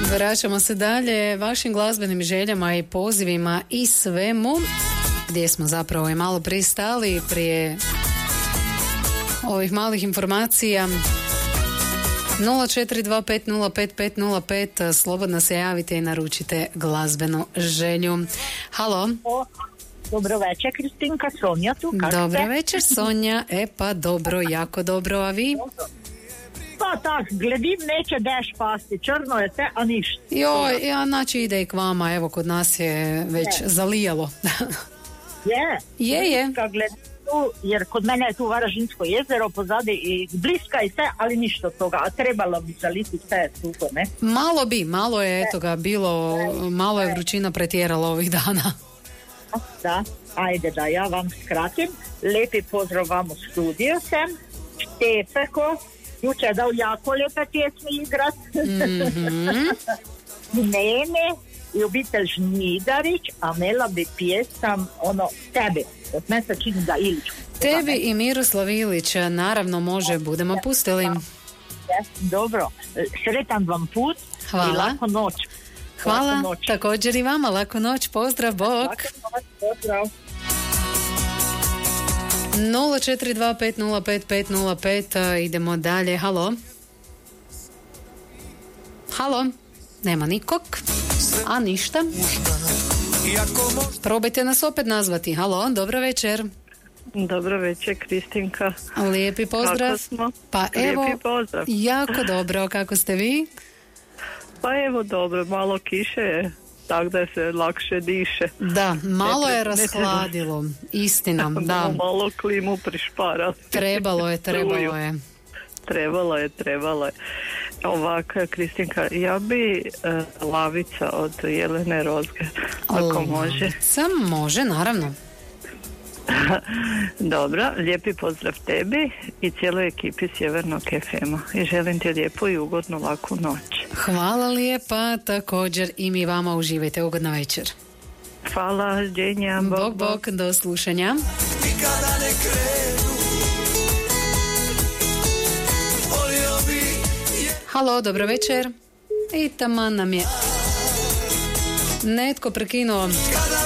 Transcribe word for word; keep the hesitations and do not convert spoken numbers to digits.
Vraćamo se dalje vašim glazbenim željama i pozivima i svemu, gdje smo zapravo i malo pristali prije ovih malih informacija. nula četiri dva pet nula pet pet nula pet, slobodno se javite i naručite glazbenu želju. Halo. Dobro večer, Kristinka, Sonja tu. Dobro večer, Sonja. E pa dobro, jako dobro, a vi? Pa tak, gledim, neće deš pasti, črno je te, a ništa. Joj, ja, znači ide i k vama, evo kod nas je već je. zalijalo. je? Je, je. Gledam tu, jer kod mene je tu Varaždinsko jezero pozadi i bliska i sve, ali ništa od toga, a trebalo bi zaliti sve tuko, ne? Malo bi, malo je, eto ga, bilo, malo je vrućina pretjerala ovih dana. Da, ajde da ja vam skratim. Lepi pozdrav vam u studiju sam. Štefeko, juče je dao jako lijepe pjesmi igrat. Mm-hmm. Nene i obitelj Žnidarić, a mela bi pjesam ono tebi. Od mene se čini da Ilić. Tebi i Miroslav Ilić, naravno može, budemo pustili. Dobro, sretan vam put. Hvala. I laku noć. Hvala, noć. Također i vama, laku noć, pozdrav, bok. Pozdrav. nula četiri dva pet nula pet pet nula pet, idemo dalje, halo. Halo, nema nikog, a ništa. Probajte nas opet nazvati, halo, dobro večer. Dobro večer, Kristinka. Lijepi pozdrav. Kako smo? Pa Lijepi evo, pozdrav. jako dobro, kako ste vi? Pa evo dobro, malo kiše je, tako da se lakše diše. Da, malo ne, je rashladilo, istina, da. Malo klimu prišparali. Trebalo je, trebalo je. Trebalo je, trebalo je. Ovako, Kristinka, ja bi uh, Lavica od Jelene Rozge, ako može. Sam može, naravno. Dobro, lijepi pozdrav tebi i cijeloj ekipi Sjevernog ef ema i želim ti lijepu i ugodnu laku noć. Hvala lijepa, također i mi vama, uživajte, ugodna večer. Hvala, dženja, bok, bok, bok, do slušanja. Nikada ne krenu. Halo, dobro večer. I taman nam je netko prekinuo